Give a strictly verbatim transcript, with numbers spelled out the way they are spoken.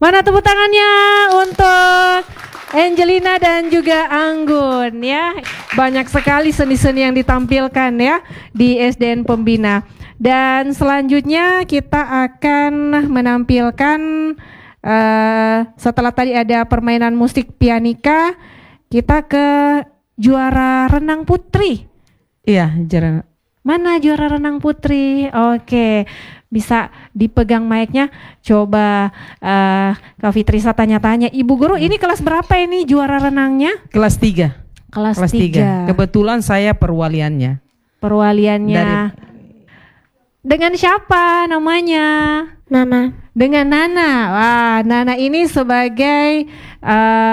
Mana tepuk tangannya untuk Angelina dan juga Anggun ya. Banyak sekali seni-seni yang ditampilkan ya di S D N Pembina. Dan selanjutnya kita akan menampilkan uh, setelah tadi ada permainan musik pianika, kita ke juara renang putri. Iya, juara. Mana juara renang putri? Oke, bisa dipegang mic-nya. Coba uh, Kak Fitrisa tanya-tanya. Ibu guru, ini kelas berapa ini juara renangnya? Kelas tiga. Kelas, Kelas tiga. tiga. Kebetulan saya perwaliannya. Perwaliannya. Dari... Dengan siapa namanya? Nana. Dengan Nana. Wah, Nana ini sebagai uh,